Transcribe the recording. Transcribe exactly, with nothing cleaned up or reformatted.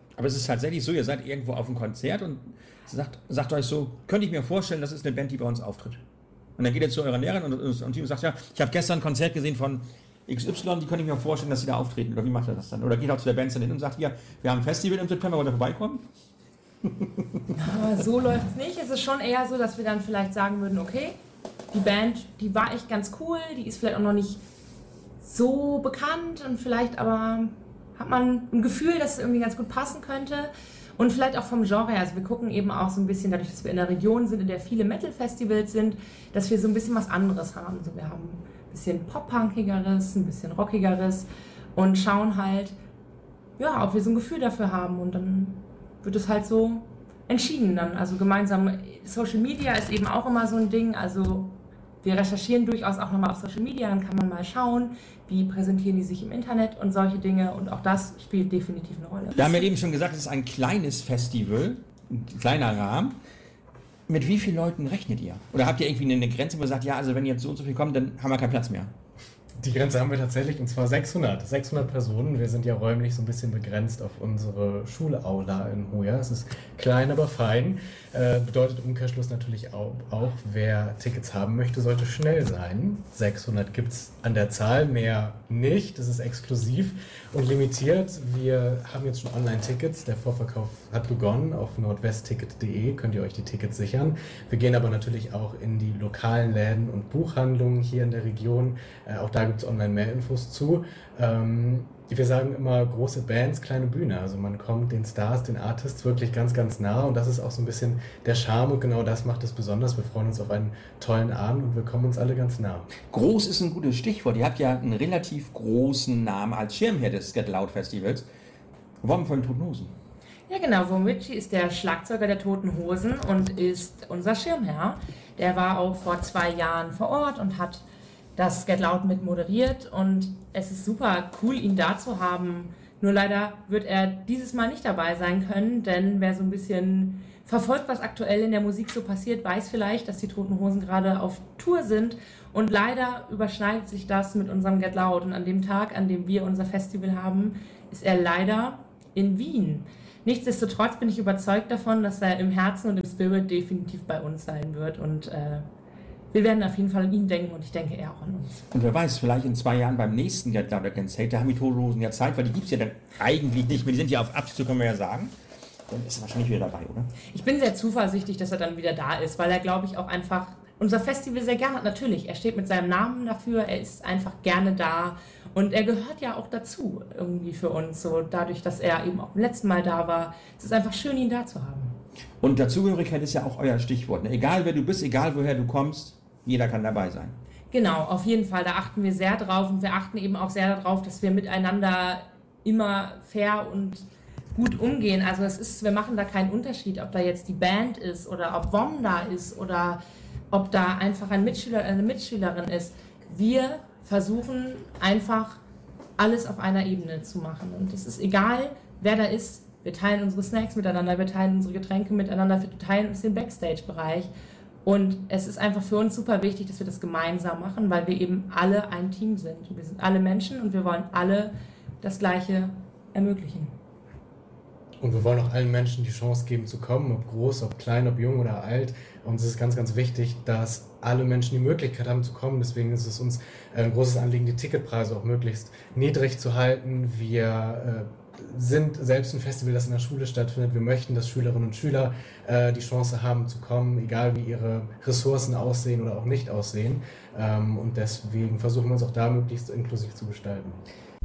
Aber es ist tatsächlich so, ihr seid irgendwo auf einem Konzert und sagt, sagt euch so, könnte ich mir vorstellen, das ist eine Band, die bei uns auftritt. Und dann geht ihr zu eurer Lehrerin und, und, und Team sagt, ja, ich habe gestern ein Konzert gesehen von X Y, die könnte ich mir vorstellen, dass sie da auftreten. Oder wie macht ihr das dann? Oder geht auch zu der Band dann hin und sagt, ja, wir haben ein Festival im September, wollt ihr vorbeikommen? Ja, so läuft es nicht. Es ist schon eher so, dass wir dann vielleicht sagen würden, okay, die Band, die war echt ganz cool, die ist vielleicht auch noch nicht so bekannt und vielleicht aber hat man ein Gefühl, dass es irgendwie ganz gut passen könnte. Und vielleicht auch vom Genre, also wir gucken eben auch so ein bisschen, dadurch, dass wir in einer Region sind, in der viele Metal-Festivals sind, dass wir so ein bisschen was anderes haben. Also wir haben ein bisschen Pop-Punkigeres, ein bisschen Rockigeres und schauen halt, ja, ob wir so ein Gefühl dafür haben und dann wird es halt so entschieden dann. Also gemeinsam, Social Media ist eben auch immer so ein Ding, also wir recherchieren durchaus auch nochmal auf Social Media, dann kann man mal schauen, wie präsentieren die sich im Internet und solche Dinge und auch das spielt definitiv eine Rolle. Wir haben ja eben schon gesagt, es ist ein kleines Festival, ein kleiner Rahmen. Mit wie vielen Leuten rechnet ihr? Oder habt ihr irgendwie eine Grenze, wo ihr sagt, ja, also wenn jetzt so und so viel kommen, dann haben wir keinen Platz mehr? Die Grenze haben wir tatsächlich, und zwar sechshundert. sechshundert Personen. Wir sind ja räumlich so ein bisschen begrenzt auf unsere Schulaula in Hoya. Es ist klein, aber fein. Äh, bedeutet im Umkehrschluss natürlich auch, auch, wer Tickets haben möchte, sollte schnell sein. sechshundert gibt es an der Zahl, mehr nicht. Das ist exklusiv und limitiert. Wir haben jetzt schon Online-Tickets. Der Vorverkauf hat begonnen. Auf nordwestticket punkt de könnt ihr euch die Tickets sichern. Wir gehen aber natürlich auch in die lokalen Läden und Buchhandlungen hier in der Region. Äh, auch da gibt es online mehr Infos zu. Ähm, wir sagen immer große Bands, kleine Bühne. Also man kommt den Stars, den Artists wirklich ganz, ganz nah und das ist auch so ein bisschen der Charme und genau das macht es besonders. Wir freuen uns auf einen tollen Abend und wir kommen uns alle ganz nah. Groß ist ein gutes Stichwort. Ihr habt ja einen relativ großen Namen als Schirmherr des Get Loud Festivals. Wom von Toten Hosen. Ja genau, Wom Ritchie ist der Schlagzeuger der Toten Hosen und ist unser Schirmherr. Der war auch vor zwei Jahren vor Ort und hat das Get Loud mit moderiert und es ist super cool, ihn da zu haben. Nur leider wird er dieses Mal nicht dabei sein können, denn wer so ein bisschen verfolgt, was aktuell in der Musik so passiert, weiß vielleicht, dass die Toten Hosen gerade auf Tour sind und leider überschneidet sich das mit unserem Get Loud und an dem Tag, an dem wir unser Festival haben, ist er leider in Wien. Nichtsdestotrotz bin ich überzeugt davon, dass er im Herzen und im Spirit definitiv bei uns sein wird und äh, wir werden auf jeden Fall an ihn denken und ich denke, er auch an uns. Und wer weiß, vielleicht in zwei Jahren beim nächsten Get Loud Against Hate, da haben die Toten Hosen ja Zeit, weil die gibt es ja dann eigentlich nicht mehr. Die sind ja auf Abzug, können wir ja sagen. Dann ist er wahrscheinlich wieder dabei, oder? Ich bin sehr zuversichtlich, dass er dann wieder da ist, weil er, glaube ich, auch einfach unser Festival sehr gerne hat. Natürlich, er steht mit seinem Namen dafür, er ist einfach gerne da und er gehört ja auch dazu irgendwie für uns, so dadurch, dass er eben auch beim letzten Mal da war. Es ist einfach schön, ihn da zu haben. Und Dazugehörigkeit ist ja auch euer Stichwort. Ne? Egal wer du bist, egal woher du kommst, jeder kann dabei sein. Genau, auf jeden Fall. Da achten wir sehr drauf und wir achten eben auch sehr darauf, dass wir miteinander immer fair und gut umgehen. Also es ist, wir machen da keinen Unterschied, ob da jetzt die Band ist oder ob Wom da ist oder ob da einfach ein Mitschüler, eine Mitschülerin ist. Wir versuchen einfach alles auf einer Ebene zu machen. Und es ist egal, wer da ist. Wir teilen unsere Snacks miteinander, wir teilen unsere Getränke miteinander, wir teilen uns den Backstage-Bereich. Und es ist einfach für uns super wichtig, dass wir das gemeinsam machen, weil wir eben alle ein Team sind. Wir sind alle Menschen und wir wollen alle das Gleiche ermöglichen. Und wir wollen auch allen Menschen die Chance geben zu kommen, ob groß, ob klein, ob jung oder alt. Und es ist ganz, ganz wichtig, dass alle Menschen die Möglichkeit haben zu kommen. Deswegen ist es uns ein großes Anliegen, die Ticketpreise auch möglichst niedrig zu halten. Wir äh, sind selbst ein Festival, das in der Schule stattfindet. Wir möchten, dass Schülerinnen und Schüler äh, die Chance haben zu kommen, egal wie ihre Ressourcen aussehen oder auch nicht aussehen. Ähm, und deswegen versuchen wir uns auch da möglichst inklusiv zu gestalten.